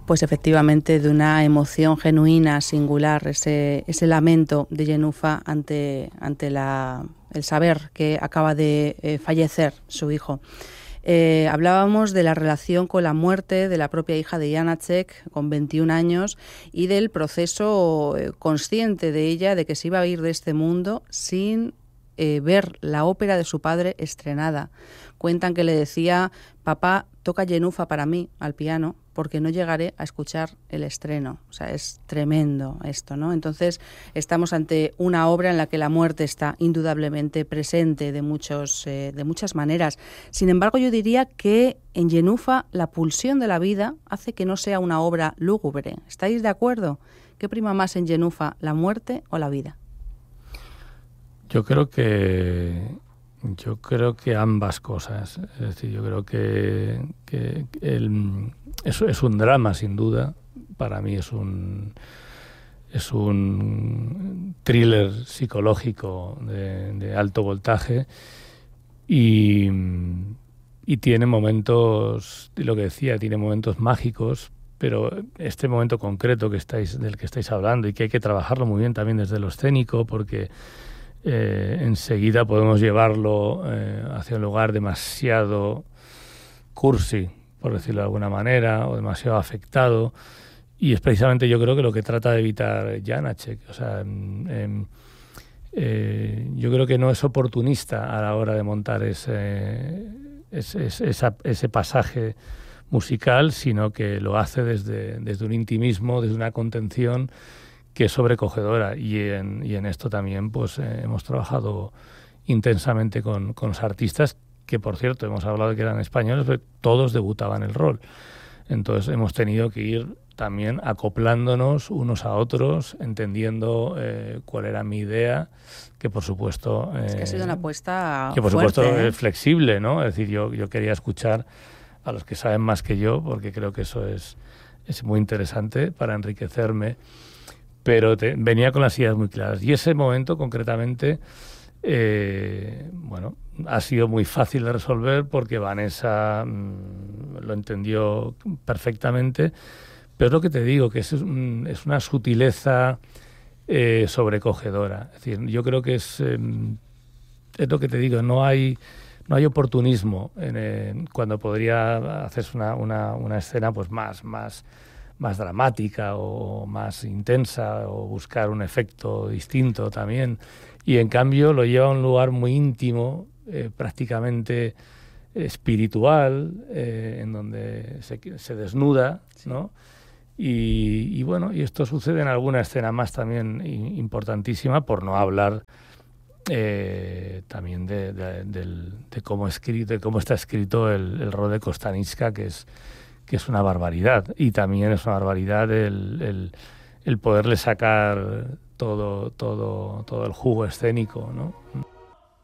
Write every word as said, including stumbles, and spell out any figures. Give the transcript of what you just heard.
Pues efectivamente, de una emoción genuina, singular, ese, ese lamento de Jenufà ante, ante la, el saber que acaba de eh, fallecer su hijo. Eh, hablábamos de la relación con la muerte de la propia hija de Janáček, con veintiún años, y del proceso eh, consciente de ella de que se iba a ir de este mundo sin eh, ver la ópera de su padre estrenada. Cuentan que le decía: papá, toca Jenufà para mí al piano, porque no llegaré a escuchar el estreno. O sea, es tremendo esto, ¿no? Entonces, estamos ante una obra en la que la muerte está indudablemente presente de muchos, eh, de muchas maneras. Sin embargo, yo diría que en Jenufà la pulsión de la vida hace que no sea una obra lúgubre. ¿Estáis de acuerdo? ¿Qué prima más en Jenufà, la muerte o la vida? Yo creo que... Yo creo que ambas cosas. Es decir, yo creo que, que el, es, es un drama, sin duda. Para mí es un es un thriller psicológico de, de alto voltaje y, y tiene momentos, lo que decía, tiene momentos mágicos, pero este momento concreto que estáis del que estáis hablando y que hay que trabajarlo muy bien también desde lo escénico, porque Eh, enseguida podemos llevarlo eh, hacia un lugar demasiado cursi, por decirlo de alguna manera, o demasiado afectado, y es precisamente yo creo que lo que trata de evitar Janáček. O sea, eh, eh, yo creo que no es oportunista a la hora de montar ese, ese, ese, ese pasaje musical, sino que lo hace desde, desde un intimismo, desde una contención que es sobrecogedora, y en, y en esto también pues eh, hemos trabajado intensamente con, con los artistas, que por cierto hemos hablado de que eran españoles, pero todos debutaban el rol. Entonces hemos tenido que ir también acoplándonos unos a otros, entendiendo eh, cuál era mi idea, que por supuesto... Eh, es que ha sido una apuesta que por fuerte, supuesto ¿eh? es flexible, ¿no? Es decir, yo, yo quería escuchar a los que saben más que yo, porque creo que eso es, es muy interesante para enriquecerme, pero te, venía con las ideas muy claras. Y ese momento, concretamente, eh, bueno, ha sido muy fácil de resolver porque Vanessa mmm, lo entendió perfectamente, pero es lo que te digo, que es, un, es una sutileza eh, sobrecogedora. Es decir, yo creo que es, eh, es lo que te digo, no hay, no hay oportunismo en, en, cuando podría hacerse una, una, una escena pues más... más más dramática o más intensa, o buscar un efecto distinto también, y en cambio lo lleva a un lugar muy íntimo, eh, prácticamente espiritual, eh, en donde se, se desnuda, sí. ¿No? Y, y bueno, y esto sucede en alguna escena más también importantísima, por no hablar eh, también de, de, de, de, cómo escrito, de cómo está escrito el, el rol de Kostanicka, que es que es una barbaridad, y también es una barbaridad el, el, el poderle sacar todo, todo, todo el jugo escénico, ¿no?